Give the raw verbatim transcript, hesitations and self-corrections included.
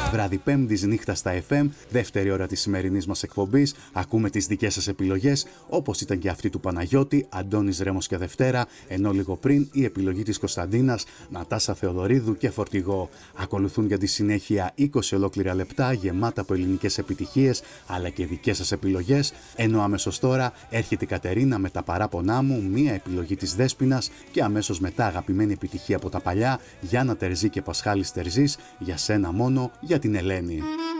Βράδυ Πέμπτης, νύχτα στα εφ εμ, δεύτερη ώρα της σημερινής μας εκπομπής. Ακούμε τις δικές σας επιλογές, όπως ήταν και αυτή του Παναγιώτη, Αντώνης Ρέμος και Δευτέρα, ενώ λίγο πριν η επιλογή της Κωνσταντίνας, Νατάσα Θεοδωρίδου και Φορτηγό. Ακολουθούν για τη συνέχεια είκοσι ολόκληρα λεπτά γεμάτα από ελληνικές επιτυχίες, αλλά και δικές σας επιλογές, ενώ αμέσως τώρα έρχεται η Κατερίνα με τα παράπονά μου, μία επιλογή της Δέσποινας και αμέσως μετά αγαπημένη επιτυχία από τα παλιά, Γιάννα Τερζή και Πασχάλης Τερζής, για σένα μόνο, για την Ελένη.